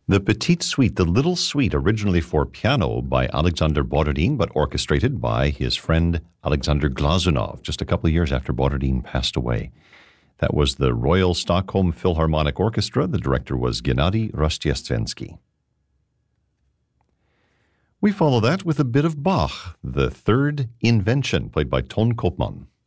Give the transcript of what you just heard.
The Petite Suite, the Little Suite, originally for piano by Alexander Borodin, but orchestrated by his friend Alexander Glazunov, just a couple of years after Borodin passed away. That was the Royal Stockholm Philharmonic Orchestra. The director was Gennady Rostiestvensky. We follow that with a bit of Bach, the Third Invention, played by Ton Kopman.